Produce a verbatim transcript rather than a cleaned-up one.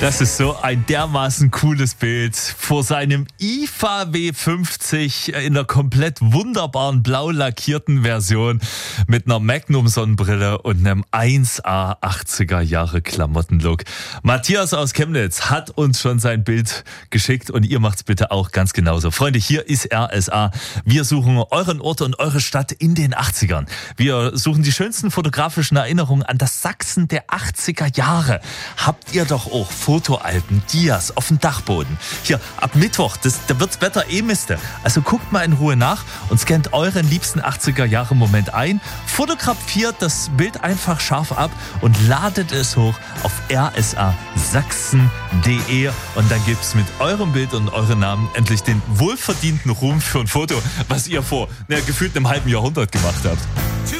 Das ist so ein dermaßen cooles Bild. Vor seinem I F A W fünfzig in einer komplett wunderbaren blau lackierten Version mit einer Magnum-Sonnenbrille und einem eins A achtziger Jahre Klamottenlook. Matthias aus Chemnitz hat uns schon sein Bild geschickt und ihr macht's bitte auch ganz genauso. Freunde, hier ist R S A. Wir suchen euren Ort und eure Stadt in den achtzigern. Wir suchen die schönsten fotografischen Erinnerungen an das Sachsen der achtziger Jahre. Habt ihr doch auch Fotoalben, Dias auf dem Dachboden. Hier, ab Mittwoch, das, da wird's Wetter eh Miste. Also guckt mal in Ruhe nach und scannt euren liebsten achtziger Jahre Moment ein, fotografiert das Bild einfach scharf ab und ladet es hoch auf r s a sachsen punkt d e und dann gibt's mit eurem Bild und eurem Namen endlich den wohlverdienten Ruhm für ein Foto, was ihr vor na, gefühlt einem halben Jahrhundert gemacht habt.